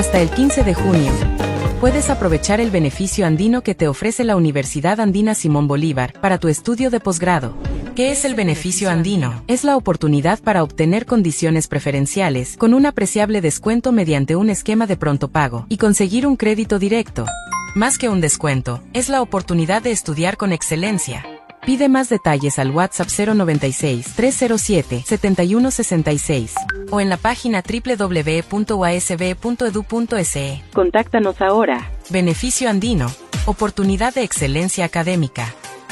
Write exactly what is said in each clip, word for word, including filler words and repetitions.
Hasta el quince de junio. Puedes aprovechar el beneficio andino que te ofrece la Universidad Andina Simón Bolívar para tu estudio de posgrado. ¿Qué es el beneficio andino? Es la oportunidad para obtener condiciones preferenciales con un apreciable descuento mediante un esquema de pronto pago y conseguir un crédito directo. Más que un descuento, es la oportunidad de estudiar con excelencia. Pide más detalles al WhatsApp cero noventa y seis, trescientos siete, setenta y uno sesenta y seis o en la página doble u doble u doble u punto u a s b punto e d u punto s e. Contáctanos ahora. Beneficio andino. Oportunidad de excelencia académica.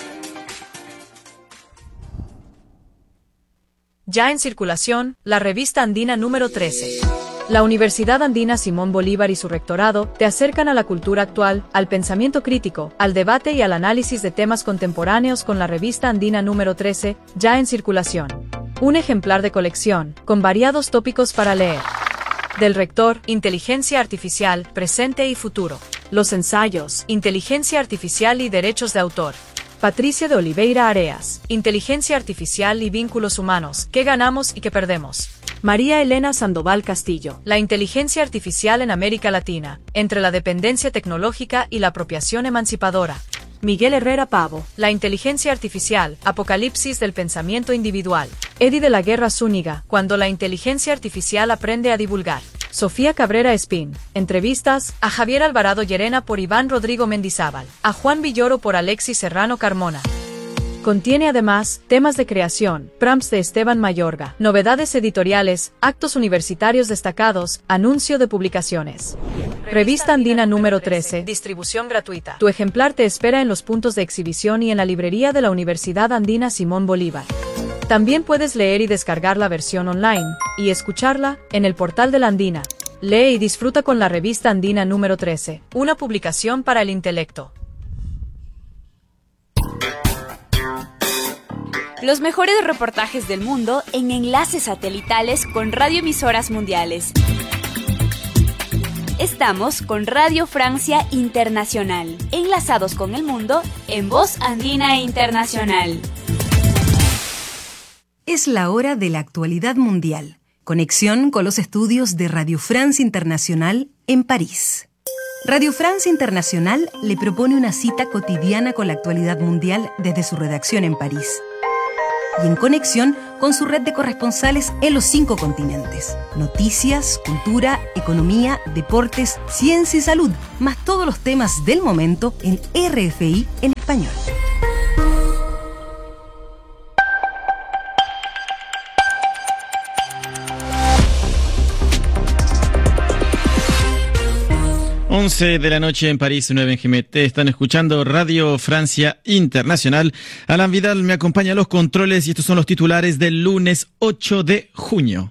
Ya en circulación, la revista andina número trece. La Universidad Andina Simón Bolívar y su rectorado te acercan a la cultura actual, al pensamiento crítico, al debate y al análisis de temas contemporáneos con la revista andina número trece, ya en circulación. Un ejemplar de colección, con variados tópicos para leer. Del rector, Inteligencia Artificial, Presente y Futuro. Los ensayos, Inteligencia Artificial y Derechos de Autor. Patricia de Oliveira Areas, Inteligencia Artificial y Vínculos Humanos, ¿qué ganamos y qué perdemos? María Elena Sandoval Castillo, la inteligencia artificial en América Latina, entre la dependencia tecnológica y la apropiación emancipadora. Miguel Herrera Pavo, la inteligencia artificial, apocalipsis del pensamiento individual. Eddie de la Guerra Zúñiga, cuando la inteligencia artificial aprende a divulgar. Sofía Cabrera Espín, entrevistas a Javier Alvarado Llerena por Iván Rodrigo Mendizábal, a Juan Villoro por Alexis Serrano Carmona. Contiene además temas de creación, prompts de Esteban Mayorga, novedades editoriales, actos universitarios destacados, anuncio de publicaciones. Revista Andina número trece, distribución gratuita. Tu ejemplar te espera en los puntos de exhibición y en la librería de la Universidad Andina Simón Bolívar. También puedes leer y descargar la versión online, y escucharla, en el portal de la Andina. Lee y disfruta con la revista Andina número trece, una publicación para el intelecto. Los mejores reportajes del mundo en enlaces satelitales con radioemisoras mundiales. Estamos con Radio Francia Internacional, enlazados con el mundo en Voz Andina Internacional. Es la hora de la actualidad mundial. Conexión con los estudios de Radio France Internacional en París. Radio France Internacional le propone una cita cotidiana con la actualidad mundial desde su redacción en París. Y en conexión con su red de corresponsales en los cinco continentes. Noticias, cultura, economía, deportes, ciencia y salud, más todos los temas del momento en R F I en español. once de la noche en París, nueve en G M T. Están escuchando Radio Francia Internacional. Alan Vidal me acompaña a los controles y estos son los titulares del lunes ocho de junio.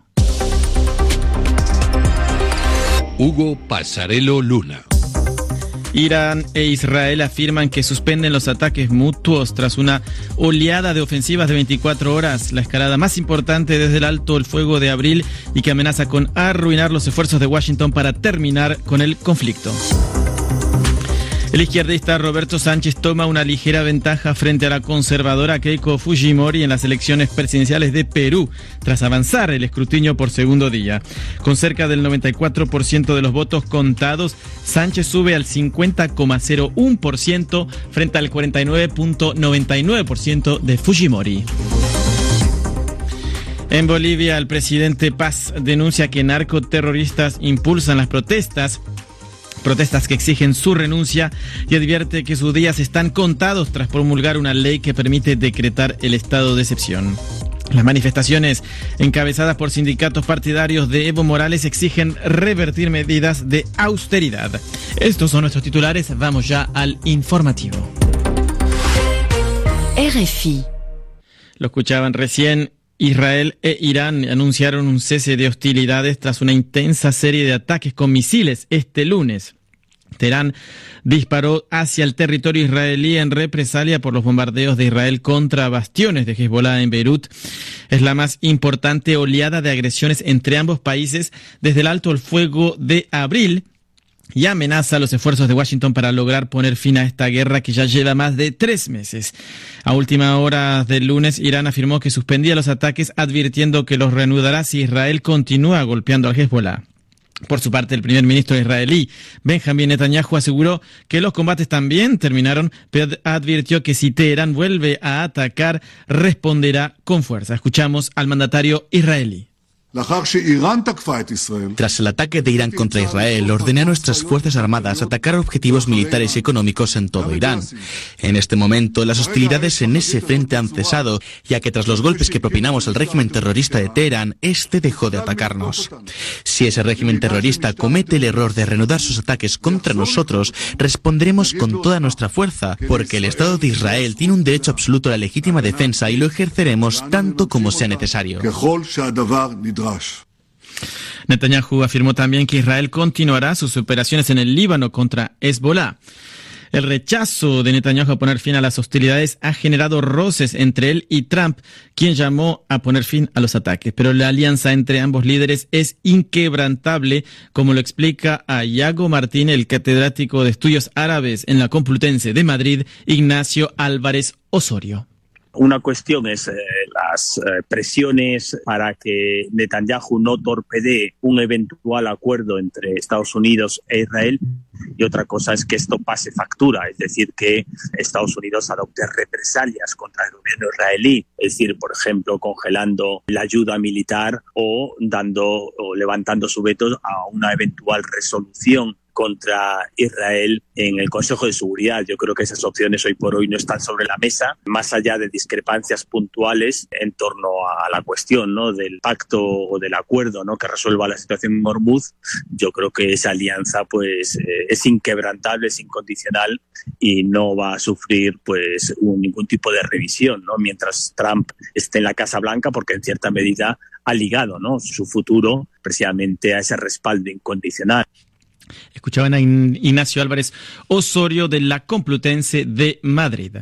Hugo Pasarello Luna. Irán e Israel afirman que suspenden los ataques mutuos tras una oleada de ofensivas de veinticuatro horas, la escalada más importante desde el alto el fuego de abril y que amenaza con arruinar los esfuerzos de Washington para terminar con el conflicto. El izquierdista Roberto Sánchez toma una ligera ventaja frente a la conservadora Keiko Fujimori en las elecciones presidenciales de Perú, tras avanzar el escrutinio por segundo día. Con cerca del noventa y cuatro por ciento de los votos contados, Sánchez sube al cincuenta coma cero uno por ciento frente al cuarenta y nueve coma noventa y nueve por ciento de Fujimori. En Bolivia, el presidente Paz denuncia que narcoterroristas impulsan las protestas Protestas que exigen su renuncia y advierte que sus días están contados tras promulgar una ley que permite decretar el estado de excepción. Las manifestaciones encabezadas por sindicatos partidarios de Evo Morales exigen revertir medidas de austeridad. Estos son nuestros titulares. Vamos ya al informativo. R F I. Lo escuchaban recién. Israel e Irán anunciaron un cese de hostilidades tras una intensa serie de ataques con misiles este lunes. Teherán disparó hacia el territorio israelí en represalia por los bombardeos de Israel contra bastiones de Hezbollah en Beirut. Es la más importante oleada de agresiones entre ambos países desde el alto el fuego de abril y amenaza los esfuerzos de Washington para lograr poner fin a esta guerra que ya lleva más de tres meses. A última hora del lunes, Irán afirmó que suspendía los ataques, advirtiendo que los reanudará si Israel continúa golpeando al Hezbollah. Por su parte, el primer ministro israelí, Benjamín Netanyahu, aseguró que los combates también terminaron, pero advirtió que si Teherán vuelve a atacar, responderá con fuerza. Escuchamos al mandatario israelí. Tras el ataque de Irán contra Israel, ordené a nuestras Fuerzas Armadas atacar objetivos militares y económicos en todo Irán. En este momento, las hostilidades en ese frente han cesado, ya que tras los golpes que propinamos al régimen terrorista de Teherán, este dejó de atacarnos. Si ese régimen terrorista comete el error de reanudar sus ataques contra nosotros, responderemos con toda nuestra fuerza, porque el Estado de Israel tiene un derecho absoluto a la legítima defensa y lo ejerceremos tanto como sea necesario. Netanyahu afirmó también que Israel continuará sus operaciones en el Líbano contra Hezbollah. El rechazo de Netanyahu a poner fin a las hostilidades ha generado roces entre él y Trump, quien llamó a poner fin a los ataques. Pero la alianza entre ambos líderes es inquebrantable, como lo explica a Iago Martín, el catedrático de Estudios Árabes en la Complutense de Madrid, Ignacio Álvarez Osorio. Una cuestión es eh, las eh, presiones para que Netanyahu no torpedee un eventual acuerdo entre Estados Unidos e Israel, y otra cosa es que esto pase factura, es decir, que Estados Unidos adopte represalias contra el gobierno israelí, es decir, por ejemplo, congelando la ayuda militar o dando o levantando su veto a una eventual resolución contra Israel en el Consejo de Seguridad. Yo creo que esas opciones hoy por hoy no están sobre la mesa, más allá de discrepancias puntuales en torno a la cuestión, ¿no?, del pacto o del acuerdo, ¿no?, que resuelva la situación en Hormuz. Yo creo que esa alianza pues eh, es inquebrantable, es incondicional y no va a sufrir pues un, ningún tipo de revisión, ¿no?, mientras Trump esté en la Casa Blanca, porque en cierta medida ha ligado, ¿no?, su futuro precisamente a ese respaldo incondicional. Escuchaban a Ignacio Álvarez Osorio de la Complutense de Madrid.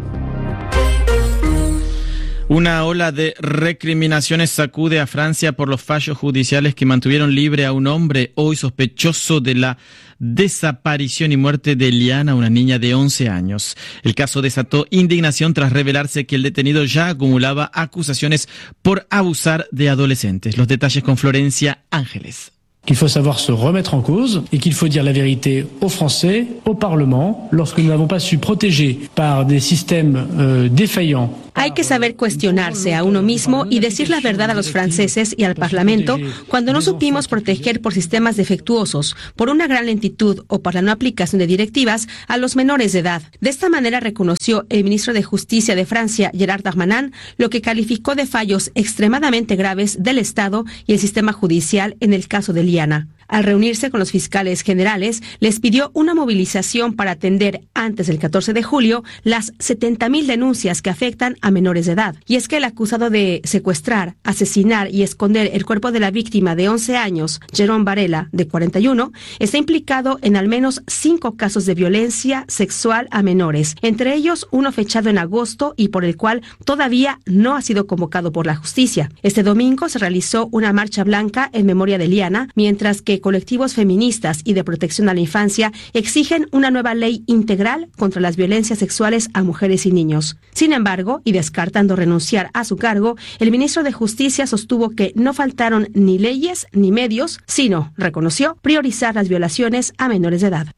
Una ola de recriminaciones sacude a Francia por los fallos judiciales que mantuvieron libre a un hombre hoy sospechoso de la desaparición y muerte de Liana, una niña de once años. El caso desató indignación tras revelarse que el detenido ya acumulaba acusaciones por abusar de adolescentes. Los detalles con Florencia Ángeles. Qu'il faut savoir se remettre en cause et qu'il faut dire la vérité aux Français, au Parlement, lorsque nous n'avons pas su protéger par des systèmes euh, défaillants. Hay que saber cuestionarse a uno mismo y decir la verdad a los franceses y al Parlamento cuando no supimos proteger por sistemas defectuosos, por una gran lentitud o por la no aplicación de directivas a los menores de edad. De esta manera reconoció el ministro de Justicia de Francia, Gerard Darmanin, lo que calificó de fallos extremadamente graves del Estado y el sistema judicial en el caso de Liana. Al reunirse con los fiscales generales, les pidió una movilización para atender antes del catorce de julio las setenta mil denuncias que afectan a menores de edad. Y es que el acusado de secuestrar, asesinar y esconder el cuerpo de la víctima de once años, Jerome Varela, de cuarenta y uno, está implicado en al menos cinco casos de violencia sexual a menores, entre ellos uno fechado en agosto y por el cual todavía no ha sido convocado por la justicia. Este domingo se realizó una marcha blanca en memoria de Liana, mientras que colectivos feministas y de protección a la infancia exigen una nueva ley integral contra las violencias sexuales a mujeres y niños. Sin embargo, y descartando renunciar a su cargo, el ministro de Justicia sostuvo que no faltaron ni leyes ni medios, sino, reconoció, priorizar las violaciones a menores de edad.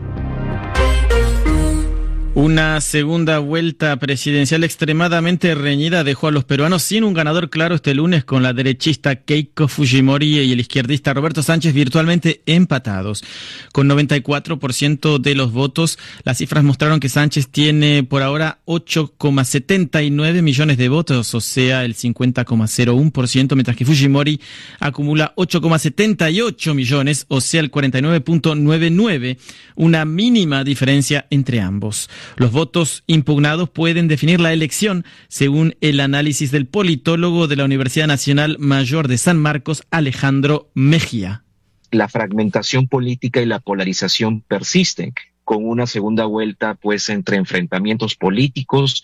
Una segunda vuelta presidencial extremadamente reñida dejó a los peruanos sin un ganador claro este lunes, con la derechista Keiko Fujimori y el izquierdista Roberto Sánchez virtualmente empatados. Con noventa y cuatro por ciento de los votos, las cifras mostraron que Sánchez tiene por ahora ocho coma setenta y nueve millones de votos, o sea, el cincuenta coma cero uno por ciento, mientras que Fujimori acumula ocho coma setenta y ocho millones, o sea, el cuarenta y nueve coma noventa y nueve, una mínima diferencia entre ambos. Los votos impugnados pueden definir la elección, según el análisis del politólogo de la Universidad Nacional Mayor de San Marcos, Alejandro Mejía. La fragmentación política y la polarización persisten, con una segunda vuelta pues entre enfrentamientos políticos,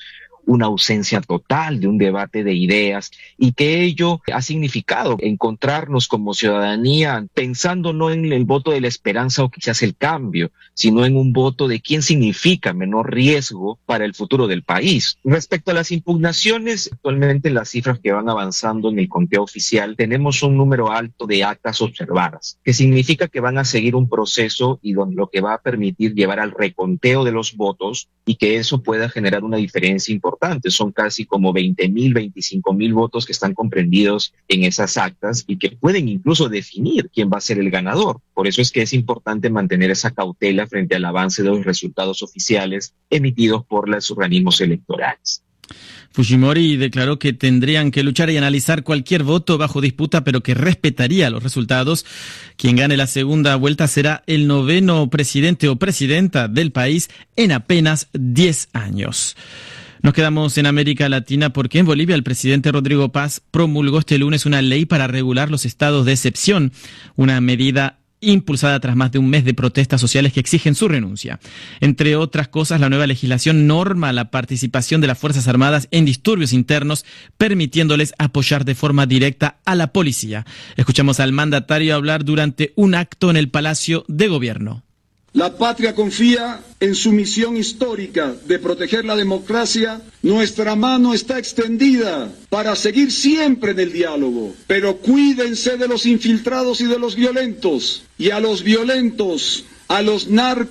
una ausencia total de un debate de ideas y que ello ha significado encontrarnos como ciudadanía pensando no en el voto de la esperanza o quizás el cambio, sino en un voto de quién significa menor riesgo para el futuro del país. Respecto a las impugnaciones, actualmente las cifras que van avanzando en el conteo oficial, tenemos un número alto de actas observadas, que significa que van a seguir un proceso y donde lo que va a permitir llevar al reconteo de los votos y que eso pueda generar una diferencia importante. Son casi como veinte mil, veinticinco mil votos que están comprendidos en esas actas y que pueden incluso definir quién va a ser el ganador. Por eso es que es importante mantener esa cautela frente al avance de los resultados oficiales emitidos por los organismos electorales. Fujimori declaró que tendrían que luchar y analizar cualquier voto bajo disputa, pero que respetaría los resultados. Quien gane la segunda vuelta será el noveno presidente o presidenta del país en apenas diez años. Nos quedamos en América Latina porque en Bolivia el presidente Rodrigo Paz promulgó este lunes una ley para regular los estados de excepción, una medida impulsada tras más de un mes de protestas sociales que exigen su renuncia. Entre otras cosas, la nueva legislación norma la participación de las Fuerzas Armadas en disturbios internos, permitiéndoles apoyar de forma directa a la policía. Escuchamos al mandatario hablar durante un acto en el Palacio de Gobierno. La patria confía en su misión histórica de proteger la democracia. Nuestra mano está extendida para seguir siempre en el diálogo. Pero cuídense de los infiltrados y de los violentos. Y a los violentos, a los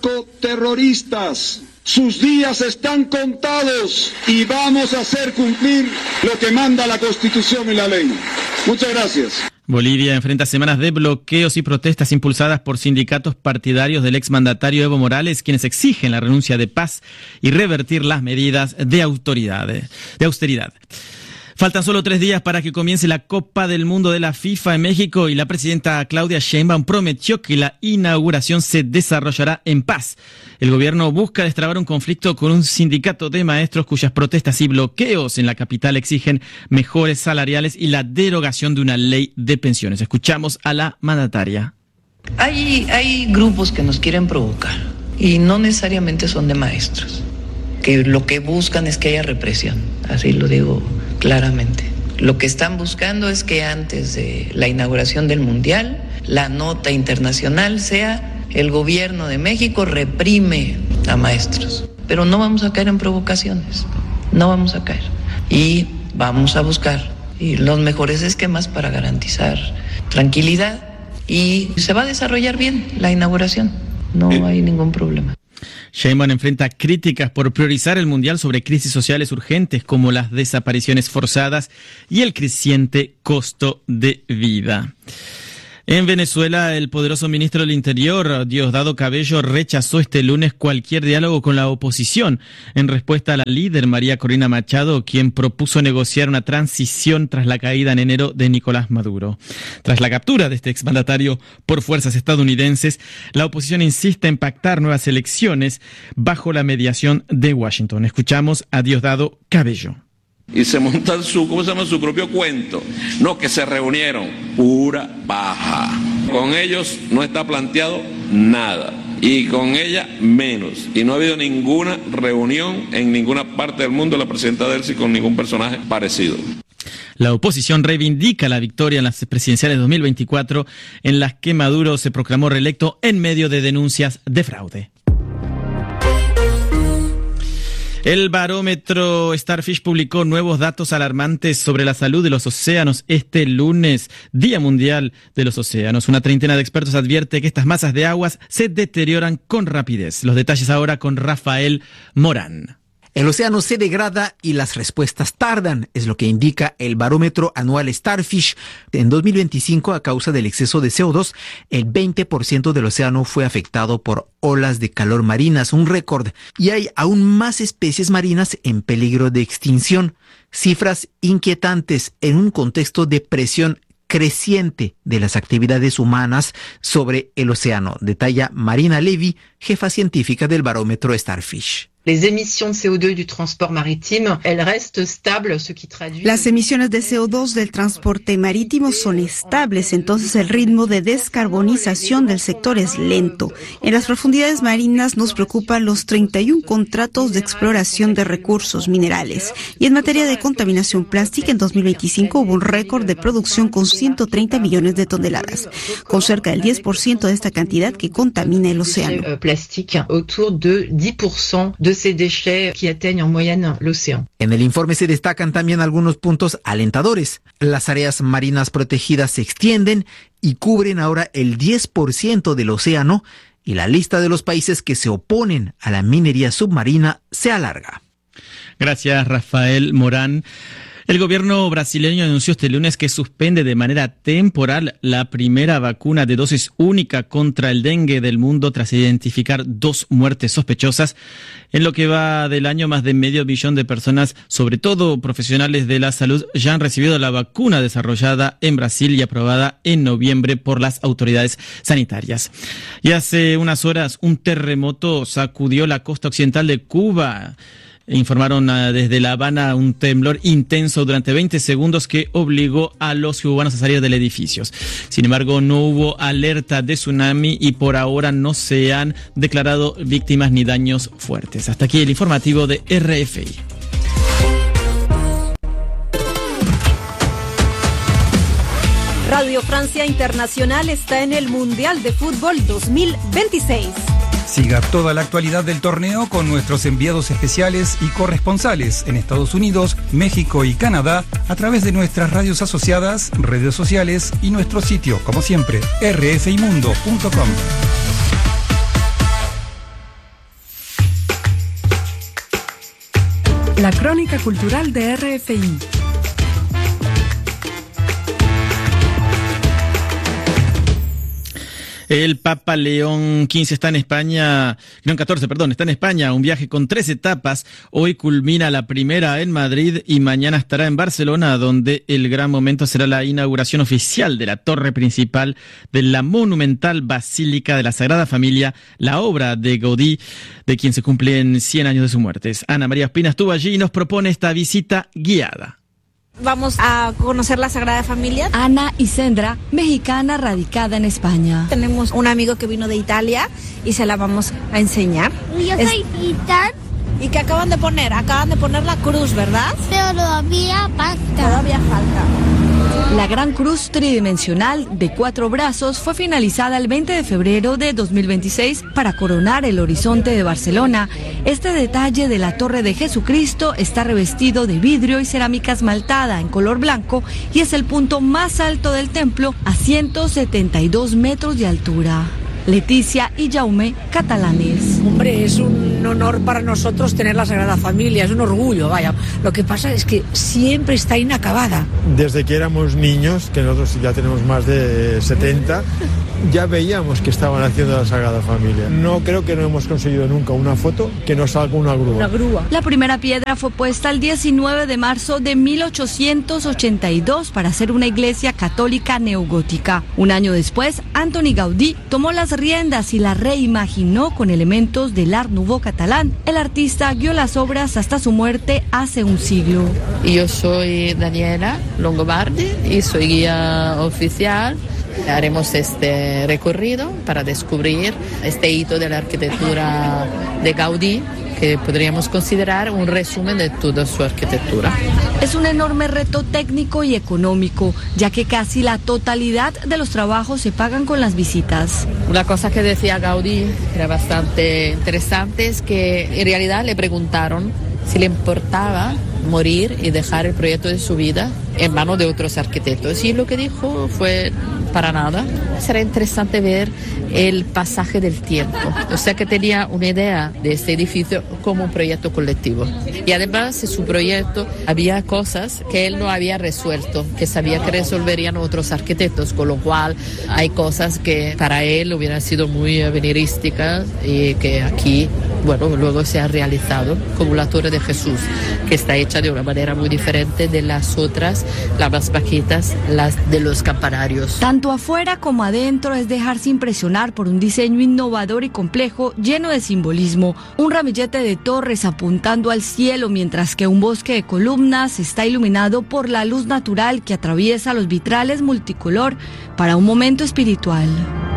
narcoterroristas, sus días están contados y vamos a hacer cumplir lo que manda la Constitución y la ley. Muchas gracias. Bolivia enfrenta semanas de bloqueos y protestas impulsadas por sindicatos partidarios del exmandatario Evo Morales, quienes exigen la renuncia de Paz y revertir las medidas de autoridades, de austeridad. Faltan solo tres días para que comience la Copa del Mundo de la FIFA en México y la presidenta Claudia Sheinbaum prometió que la inauguración se desarrollará en paz. El gobierno busca destrabar un conflicto con un sindicato de maestros cuyas protestas y bloqueos en la capital exigen mejores salariales y la derogación de una ley de pensiones. Escuchamos a la mandataria. Hay, hay grupos que nos quieren provocar y no necesariamente son de maestros, que lo que buscan es que haya represión, así lo digo claramente. Lo que están buscando es que antes de la inauguración del Mundial, la nota internacional sea: el gobierno de México reprime a maestros. Pero no vamos a caer en provocaciones, no vamos a caer. Y vamos a buscar y los mejores esquemas para garantizar tranquilidad y se va a desarrollar bien la inauguración, no hay ningún problema. Sheinbaum enfrenta críticas por priorizar el Mundial sobre crisis sociales urgentes como las desapariciones forzadas y el creciente costo de vida. En Venezuela, el poderoso ministro del Interior, Diosdado Cabello, rechazó este lunes cualquier diálogo con la oposición, en respuesta a la líder María Corina Machado, quien propuso negociar una transición tras la caída en enero de Nicolás Maduro. Tras la captura de este exmandatario por fuerzas estadounidenses, la oposición insiste en pactar nuevas elecciones bajo la mediación de Washington. Escuchamos a Diosdado Cabello. Y se montan su, ¿cómo se llama? Su propio cuento. No, que se reunieron. Pura paja. Con ellos no está planteado nada. Y con ella menos. Y no ha habido ninguna reunión en ninguna parte del mundo de la presidenta Delcy con ningún personaje parecido. La oposición reivindica la victoria en las presidenciales dos mil veinticuatro, en las que Maduro se proclamó reelecto en medio de denuncias de fraude. El barómetro Starfish publicó nuevos datos alarmantes sobre la salud de los océanos este lunes, Día Mundial de los Océanos. Una treintena de expertos advierte que estas masas de aguas se deterioran con rapidez. Los detalles ahora con Rafael Morán. El océano se degrada y las respuestas tardan, es lo que indica el barómetro anual Starfish. En dos mil veinticinco, a causa del exceso de C O dos, el veinte por ciento del océano fue afectado por olas de calor marinas, un récord, y hay aún más especies marinas en peligro de extinción. Cifras inquietantes en un contexto de presión creciente de las actividades humanas sobre el océano, detalla Marina Levy, jefa científica del barómetro Starfish. Las emisiones de C O dos del transporte marítimo son estables, entonces el ritmo de descarbonización del sector es lento. En las profundidades marinas nos preocupan los treinta y uno contratos de exploración de recursos minerales. Y en materia de contaminación plástica, en dos mil veinticinco hubo un récord de producción con ciento treinta millones de toneladas, con cerca del diez por ciento de esta cantidad que contamina el océano. En el informe se destacan también algunos puntos alentadores. Las áreas marinas protegidas se extienden y cubren ahora el diez por ciento del océano, y la lista de los países que se oponen a la minería submarina se alarga. Gracias, Rafael Morán. El gobierno brasileño anunció este lunes que suspende de manera temporal la primera vacuna de dosis única contra el dengue del mundo tras identificar dos muertes sospechosas. En lo que va del año, más de medio millón de personas, sobre todo profesionales de la salud, ya han recibido la vacuna desarrollada en Brasil y aprobada en noviembre por las autoridades sanitarias. Y hace unas horas un terremoto sacudió la costa occidental de Cuba. Informaron desde La Habana un temblor intenso durante veinte segundos que obligó a los cubanos a salir del edificio. Sin embargo, no hubo alerta de tsunami y por ahora no se han declarado víctimas ni daños fuertes. Hasta aquí el informativo de R F I. Radio Francia Internacional está en el Mundial de Fútbol dos mil veintiséis. Siga toda la actualidad del torneo con nuestros enviados especiales y corresponsales en Estados Unidos, México y Canadá a través de nuestras radios asociadas, redes sociales y nuestro sitio, como siempre, r f i mundo punto com. La crónica cultural de R F I. El Papa León quince está en España, León catorce, perdón, está en España, un viaje con tres etapas. Hoy culmina la primera en Madrid y mañana estará en Barcelona, donde el gran momento será la inauguración oficial de la torre principal de la monumental Basílica de la Sagrada Familia, la obra de Gaudí, de quien se cumplen cien años de su muerte. Ana María Ospina estuvo allí y nos propone esta visita guiada. Vamos a conocer la Sagrada Familia. Ana Isendra, mexicana radicada en España. Tenemos un amigo que vino de Italia y se la vamos a enseñar. Yo soy Titán. ¿Y qué acaban de poner? Acaban de poner la cruz, ¿verdad? Pero todavía falta. Todavía falta. La gran cruz tridimensional de cuatro brazos fue finalizada el veinte de febrero de dos mil veintiséis para coronar el horizonte de Barcelona. Este detalle de la Torre de Jesucristo está revestido de vidrio y cerámica esmaltada en color blanco y es el punto más alto del templo a ciento setenta y dos metros de altura. Leticia y Jaume, catalanes. Hombre, es un honor para nosotros tener la Sagrada Familia, es un orgullo, vaya. Lo que pasa es que siempre está inacabada. Desde que éramos niños, que nosotros ya tenemos más de setenta, ya veíamos que estaban haciendo la Sagrada Familia. No creo que no hemos conseguido nunca una foto que nos salga una grúa. Una grúa. La primera piedra fue puesta el diecinueve de marzo de mil ochocientos ochenta y dos para hacer una iglesia católica neogótica. Un año después, Antoni Gaudí tomó las riendas y la reimaginó con elementos del Art Nouveau catalán. El artista guió las obras hasta su muerte hace un siglo. Yo soy Daniela Longobardi y soy guía oficial. Haremos este recorrido para descubrir este hito de la arquitectura de Gaudí, que podríamos considerar un resumen de toda su arquitectura. Es un enorme reto técnico y económico, ya que casi la totalidad de los trabajos se pagan con las visitas. Una cosa que decía Gaudí, que era bastante interesante, es que en realidad le preguntaron si le importaba morir y dejar el proyecto de su vida en manos de otros arquitectos. Y lo que dijo fue para nada. Será interesante ver el pasaje del tiempo. O sea que tenía una idea de este edificio como un proyecto colectivo. Y además en su proyecto había cosas que él no había resuelto, que sabía que resolverían otros arquitectos, con lo cual hay cosas que para él hubieran sido muy avenirísticas y que aquí bueno, luego se ha realizado, como la Torre de Jesús, que está hecha de una manera muy diferente de las otras, las más bajitas, las de los campanarios. Tanto afuera como adentro es dejarse impresionar por un diseño innovador y complejo, lleno de simbolismo. Un ramillete de torres apuntando al cielo, mientras que un bosque de columnas está iluminado por la luz natural que atraviesa los vitrales multicolor para un momento espiritual.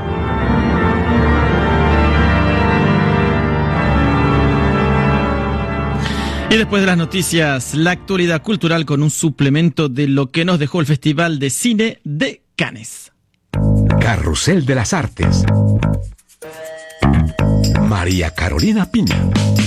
Y después de las noticias, la actualidad cultural con un suplemento de lo que nos dejó el Festival de Cine de Cannes. Carrusel de las Artes. María Carolina Piña.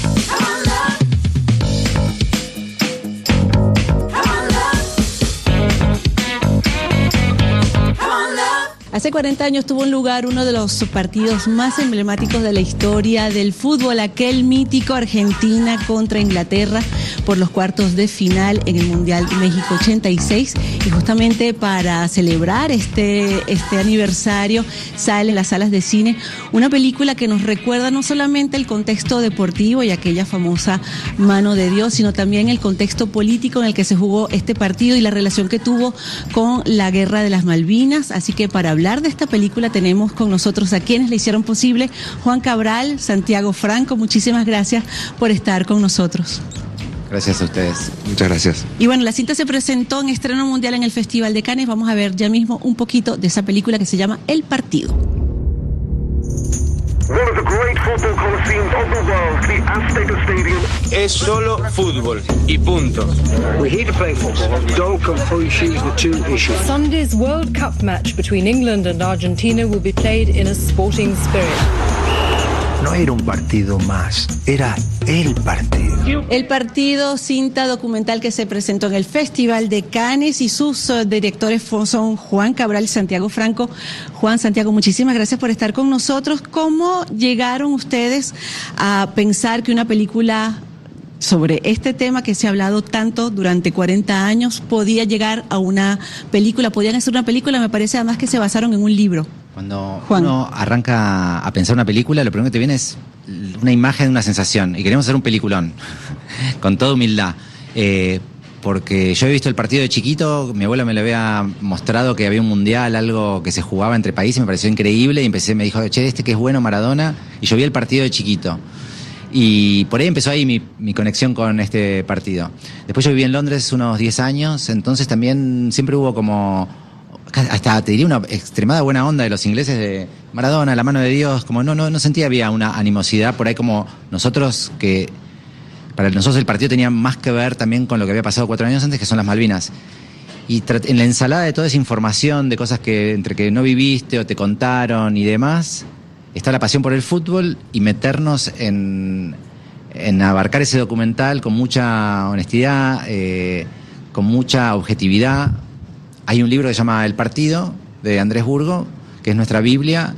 Hace cuarenta años tuvo lugar uno de los partidos más emblemáticos de la historia del fútbol, aquel mítico Argentina contra Inglaterra por los cuartos de final en el Mundial de México ochenta y seis. Y justamente para celebrar este, este aniversario sale en las salas de cine una película que nos recuerda no solamente el contexto deportivo y aquella famosa mano de Dios, sino también el contexto político en el que se jugó este partido y la relación que tuvo con la Guerra de las Malvinas. Así que para hablar de esta película tenemos con nosotros a quienes le hicieron posible: Juan Cabral, Santiago Franco, muchísimas gracias por estar con nosotros. Gracias a ustedes. Muchas gracias. Y bueno, la cinta se presentó en estreno mundial en el Festival de Cannes. Vamos a ver ya mismo un poquito de esa película que se llama El Partido. Es solo fútbol y punto. Sunday's World Cup match between England and Argentina will be played in a sporting spirit. No era un partido más, era el partido. El Partido, cinta documental que se presentó en el Festival de Cannes, y sus uh, directores son Juan Cabral y Santiago Franco. Juan, Santiago, muchísimas gracias por estar con nosotros. ¿Cómo llegaron ustedes a pensar que una película sobre este tema que se ha hablado tanto durante cuarenta años podía llegar a una película? Podían hacer una película, me parece además que se basaron en un libro. Cuando Juan. uno arranca a pensar una película, lo primero que te viene es una imagen, una sensación, y queremos hacer un peliculón, con toda humildad. Eh, porque yo he visto el partido de chiquito, mi abuela me lo había mostrado que había un mundial, algo que se jugaba entre países, me pareció increíble, y empecé, me dijo, che, este que es bueno, Maradona, y yo vi el partido de chiquito. Y por ahí empezó ahí mi, mi conexión con este partido. Después yo viví en Londres unos diez años, entonces también siempre hubo como, hasta te diría una extremada buena onda de los ingleses de Maradona, la mano de Dios, como no, no, no sentía había una animosidad por ahí como nosotros, que para nosotros el partido tenía más que ver también con lo que había pasado cuatro años antes, que son las Malvinas. Y en la ensalada de toda esa información, de cosas que entre que no viviste o te contaron y demás, está la pasión por el fútbol y meternos en, en abarcar ese documental con mucha honestidad, eh, con mucha objetividad. Hay un libro que se llama El Partido, de Andrés Burgo, que es nuestra Biblia,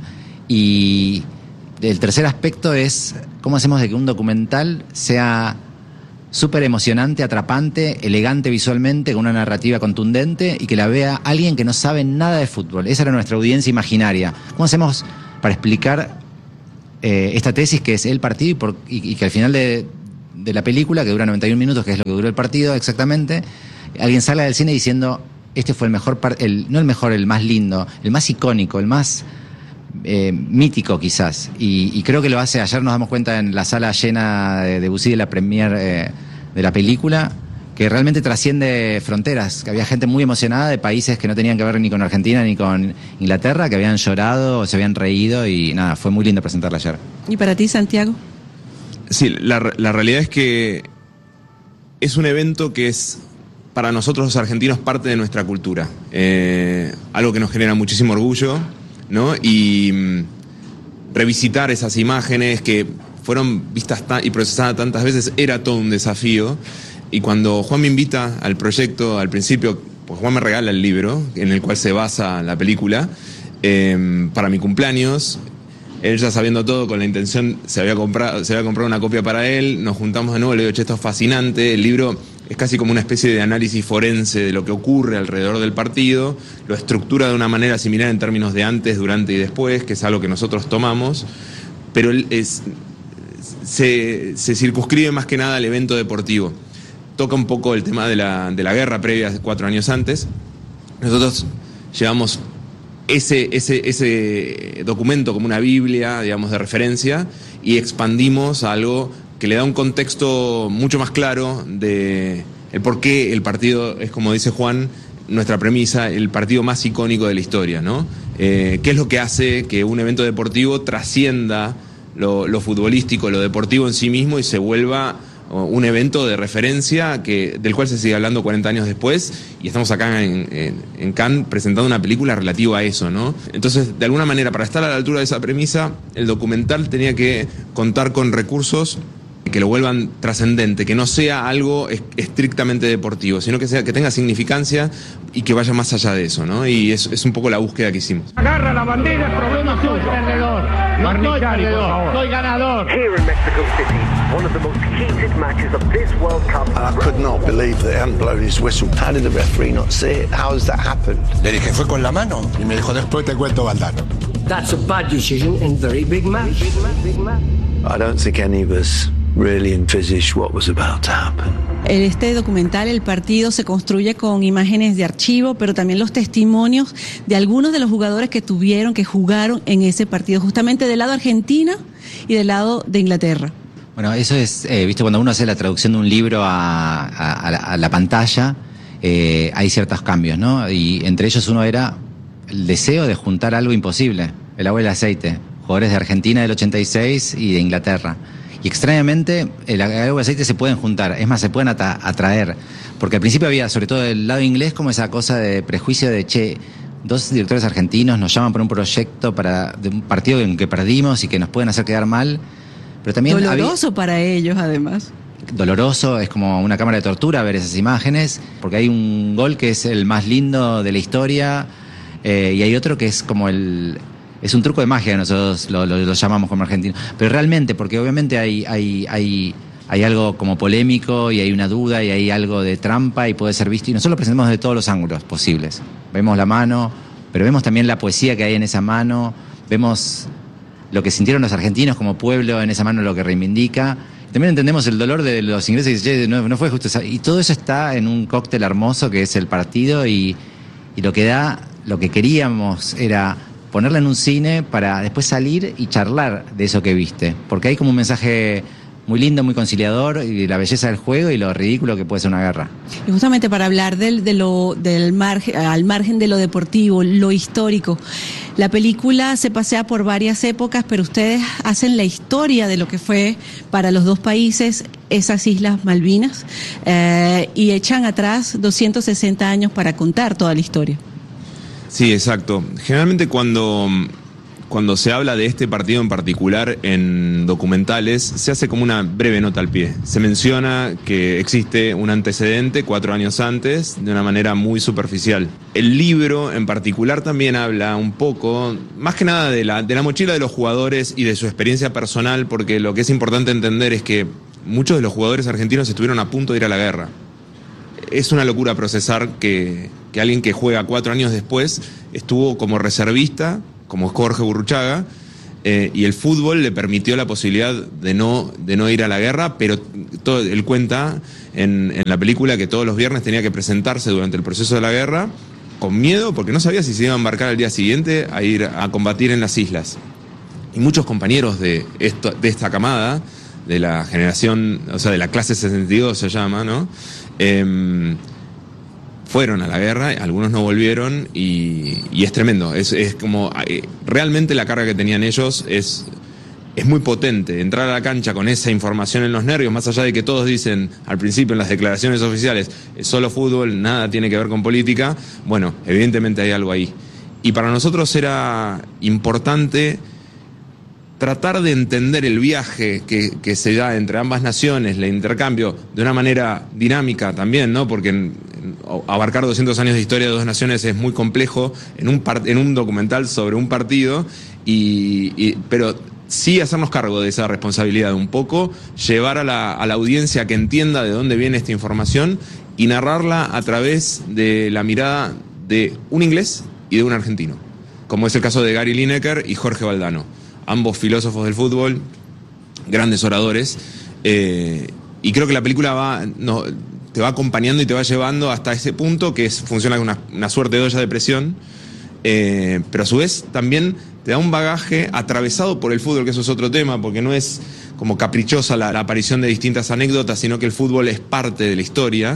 y el tercer aspecto es cómo hacemos de que un documental sea súper emocionante, atrapante, elegante visualmente, con una narrativa contundente, y que la vea alguien que no sabe nada de fútbol. Esa era nuestra audiencia imaginaria. ¿Cómo hacemos para explicar eh, esta tesis que es el partido y, por, y, y que al final de, de la película, que dura noventa y un minutos, que es lo que duró el partido exactamente, alguien salga del cine diciendo, este fue el mejor, el, no el mejor, el más lindo, el más icónico, el más eh, mítico quizás. Y, y creo que lo hace, ayer nos damos cuenta en la sala llena de Debussy de la premiere eh, de la película, que realmente trasciende fronteras, que había gente muy emocionada de países que no tenían que ver ni con Argentina ni con Inglaterra, que habían llorado o se habían reído, y nada, fue muy lindo presentarla ayer. ¿Y para ti, Santiago? Sí, la, la realidad es que es un evento que es, para nosotros los argentinos, parte de nuestra cultura. Eh, algo que nos genera muchísimo orgullo, ¿no? Y mm, revisitar esas imágenes que fueron vistas y procesadas tantas veces era todo un desafío. Y cuando Juan me invita al proyecto, al principio, pues Juan me regala el libro en el cual se basa la película, eh, para mi cumpleaños. Él, ya sabiendo todo, con la intención, se había comprado, se había comprado una copia para él. Nos juntamos de nuevo, le digo, che, esto es fascinante. El libro es casi como una especie de análisis forense de lo que ocurre alrededor del partido. Lo estructura de una manera similar en términos de antes, durante y después, que es algo que nosotros tomamos. Pero él es... se, se circunscribe más que nada al evento deportivo. Toca un poco el tema de la, de la guerra previa, cuatro años antes. Nosotros llevamos ese, ese, ese documento como una biblia, digamos, de referencia, y expandimos a algo que le da un contexto mucho más claro de el por qué el partido es, como dice Juan, nuestra premisa, el partido más icónico de la historia, ¿no? Eh, ¿Qué es lo que hace que un evento deportivo trascienda lo, lo futbolístico, lo deportivo en sí mismo y se vuelva un evento de referencia que, del cual se sigue hablando cuarenta años después, y estamos acá en, en, en Cannes presentando una película relativa a eso, ¿no? Entonces, de alguna manera, para estar a la altura de esa premisa, el documental tenía que contar con recursos que lo vuelvan trascendente, que no sea algo estrictamente deportivo, sino que sea, que tenga significancia y que vaya más allá de eso, ¿no? Y es, es un poco la búsqueda que hicimos. Agarra la bandera, el problema soy perdedor. No soy perdedor, soy ganador. Here in Mexico City, one of the most heated matches of this World Cup. I could not believe that they hadn't blown his whistle. How did the referee not see it? How has that happened? Le dije, fue con la mano. Y me dijo, después te cuento, Valdano. That's a bad decision in very big match. I don't think any of us really envisaged what was about to happen. En este documental, el partido se construye con imágenes de archivo, pero también los testimonios de algunos de los jugadores que tuvieron, que jugaron en ese partido, justamente del lado de Argentina y del lado de Inglaterra. Bueno, eso es, eh, viste, cuando uno hace la traducción de un libro a, a, a, la, a la pantalla, eh, hay ciertos cambios, ¿no? Y entre ellos uno era el deseo de juntar algo imposible, el agua y el aceite, jugadores de Argentina del ochenta y seis y de Inglaterra. Y extrañamente, el agua y el aceite se pueden juntar, es más, se pueden atra- atraer. Porque al principio había, sobre todo del lado inglés, como esa cosa de prejuicio de, che, dos directores argentinos nos llaman por un proyecto para de un partido en que perdimos y que nos pueden hacer quedar mal. Pero también doloroso había, para ellos, además. Doloroso, es como una cámara de tortura ver esas imágenes, porque hay un gol que es el más lindo de la historia, eh, y hay otro que es como el... Es un truco de magia, nosotros lo, lo, lo llamamos como argentinos. Pero realmente, porque obviamente hay, hay, hay, hay algo como polémico y hay una duda y hay algo de trampa y puede ser visto. Y nosotros lo presentamos de todos los ángulos posibles. Vemos la mano, pero vemos también la poesía que hay en esa mano. Vemos lo que sintieron los argentinos como pueblo en esa mano, lo que reivindica. También entendemos el dolor de los ingleses y dicen, no, no fue justo. Y todo eso está en un cóctel hermoso que es el partido y, y lo que da, lo que queríamos era ponerla en un cine para después salir y charlar de eso que viste. Porque hay como un mensaje muy lindo, muy conciliador, y la belleza del juego y lo ridículo que puede ser una guerra. Y justamente para hablar del, de lo, del margen, al margen de lo deportivo, lo histórico, la película se pasea por varias épocas, pero ustedes hacen la historia de lo que fue para los dos países esas Islas Malvinas, eh, y echan atrás doscientos sesenta años para contar toda la historia. Sí, exacto. Generalmente cuando, cuando se habla de este partido en particular en documentales, se hace como una breve nota al pie. Se menciona que existe un antecedente cuatro años antes de una manera muy superficial. El libro en particular también habla un poco, más que nada de la, de la mochila de los jugadores y de su experiencia personal, porque lo que es importante entender es que muchos de los jugadores argentinos estuvieron a punto de ir a la guerra. Es una locura procesar que, que alguien que juega cuatro años después estuvo como reservista, como Jorge Burruchaga, eh, y el fútbol le permitió la posibilidad de no, de no ir a la guerra, pero todo, él cuenta en, en la película que todos los viernes tenía que presentarse durante el proceso de la guerra con miedo, porque no sabía si se iba a embarcar al día siguiente a ir a combatir en las islas. Y muchos compañeros de, esto, de esta camada, de la generación, o sea, de la clase sesenta y dos se llama, ¿no? Eh, fueron a la guerra, algunos no volvieron y, y es tremendo, es, es como eh, realmente la carga que tenían ellos es, es muy potente. Entrar a la cancha con esa información en los nervios, más allá de que todos dicen al principio en las declaraciones oficiales es solo fútbol, nada tiene que ver con política, bueno, evidentemente hay algo ahí. Y para nosotros era importante tratar de entender el viaje que, que se da entre ambas naciones, el intercambio, de una manera dinámica también, ¿no? Porque en, en, abarcar doscientos años de historia de dos naciones es muy complejo en un, part, en un documental sobre un partido, y, y, pero sí hacernos cargo de esa responsabilidad un poco, llevar a la, a la audiencia que entienda de dónde viene esta información y narrarla a través de la mirada de un inglés y de un argentino, como es el caso de Gary Lineker y Jorge Valdano. Ambos filósofos del fútbol, grandes oradores. Eh, y creo que la película va, no, te va acompañando y te va llevando hasta ese punto que es, funciona como una, una suerte de olla de presión, eh, pero a su vez también te da un bagaje atravesado por el fútbol, que eso es otro tema, porque no es como caprichosa la, la aparición de distintas anécdotas, sino que el fútbol es parte de la historia.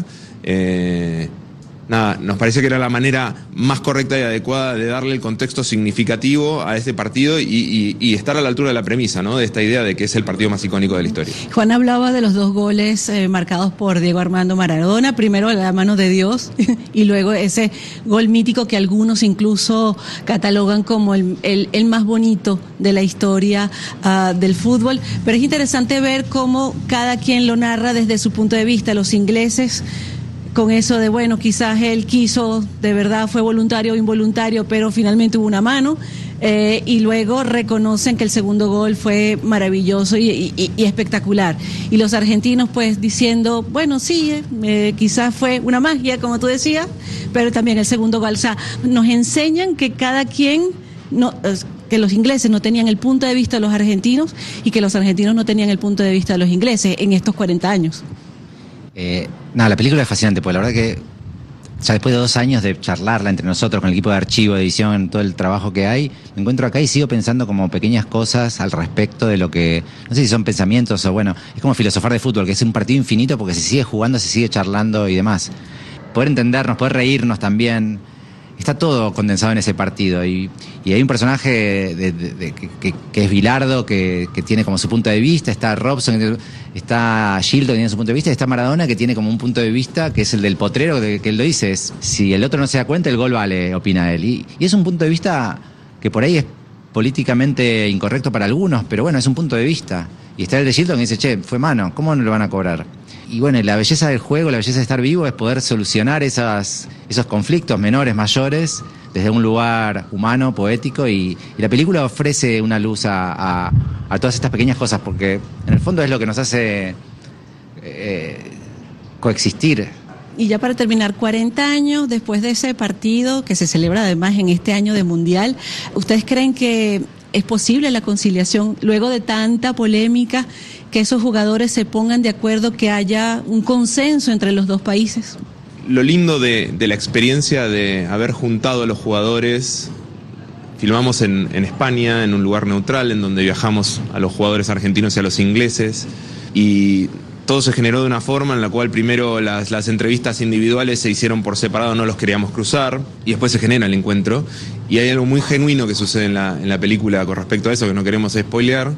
Eh, Nada, nos pareció que era la manera más correcta y adecuada de darle el contexto significativo a este partido y, y, y estar a la altura de la premisa, ¿no? De esta idea de que es el partido más icónico de la historia. Juan hablaba de los dos goles eh, marcados por Diego Armando Maradona, primero la mano de Dios y luego ese gol mítico que algunos incluso catalogan como el, el, el más bonito de la historia uh, del fútbol. Pero es interesante ver cómo cada quien lo narra desde su punto de vista. Los ingleses, con eso de, bueno, quizás él quiso, de verdad fue voluntario o involuntario, pero finalmente hubo una mano, eh, y luego reconocen que el segundo gol fue maravilloso y, y, y espectacular. Y los argentinos pues diciendo, bueno, sí, eh, quizás fue una magia, como tú decías, pero también el segundo gol. O sea, nos enseñan que cada quien, no, que los ingleses no tenían el punto de vista de los argentinos y que los argentinos no tenían el punto de vista de los ingleses en estos cuarenta años. Eh, nada, la película es fascinante, porque la verdad que ya después de dos años de charlarla entre nosotros, con el equipo de archivo, de edición, todo el trabajo que hay, me encuentro acá y sigo pensando como pequeñas cosas al respecto de lo que, no sé si son pensamientos o bueno, es como filosofar de fútbol, que es un partido infinito porque se sigue jugando, se sigue charlando y demás. Poder entendernos, poder reírnos también, está todo condensado en ese partido. Y, y hay un personaje de, de, de, que, que es Bilardo, que, que tiene como su punto de vista, está Robson, está Gildo, que tiene su punto de vista, y está Maradona, que tiene como un punto de vista, que es el del potrero, que, que él lo dice, es, si el otro no se da cuenta, el gol vale, opina él. Y, y es un punto de vista que por ahí es políticamente incorrecto para algunos, pero bueno, es un punto de vista. Y está el de Gildo que dice, che, fue mano, ¿cómo no lo van a cobrar? Y bueno, la belleza del juego, la belleza de estar vivo es poder solucionar esas, esos conflictos menores, mayores, desde un lugar humano, poético, y, y la película ofrece una luz a, a, a todas estas pequeñas cosas, porque en el fondo es lo que nos hace eh, coexistir. Y ya para terminar, cuarenta años después de ese partido, que se celebra además en este año de Mundial, ¿ustedes creen que es posible la conciliación luego de tanta polémica, que esos jugadores se pongan de acuerdo, que haya un consenso entre los dos países? Lo lindo de, de la experiencia de haber juntado a los jugadores, filmamos en, en España, en un lugar neutral, en donde viajamos a los jugadores argentinos y a los ingleses, y todo se generó de una forma en la cual primero las, las entrevistas individuales se hicieron por separado, no los queríamos cruzar, y después se genera el encuentro. Y hay algo muy genuino que sucede en la, en la película con respecto a eso, que no queremos spoilear.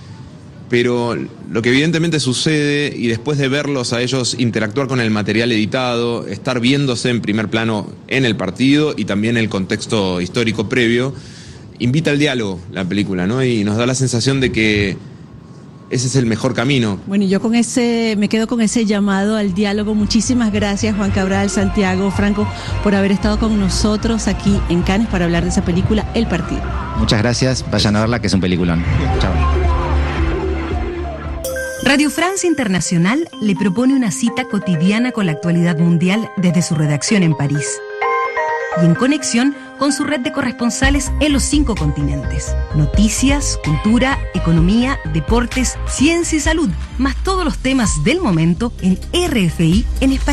Pero lo que evidentemente sucede, y después de verlos a ellos interactuar con el material editado, estar viéndose en primer plano en el partido y también el contexto histórico previo, invita al diálogo la película, ¿no? Y nos da la sensación de que ese es el mejor camino. Bueno, y yo con ese, me quedo con ese llamado al diálogo. Muchísimas gracias, Juan Cabral, Santiago, Franco, por haber estado con nosotros aquí en Cannes para hablar de esa película, El Partido. Muchas gracias, vayan a verla, que es un peliculón. Chao. Radio Francia Internacional le propone una cita cotidiana con la actualidad mundial desde su redacción en París y en conexión con su red de corresponsales en los cinco continentes. Noticias, cultura, economía, deportes, ciencia y salud, más todos los temas del momento en R F I en español.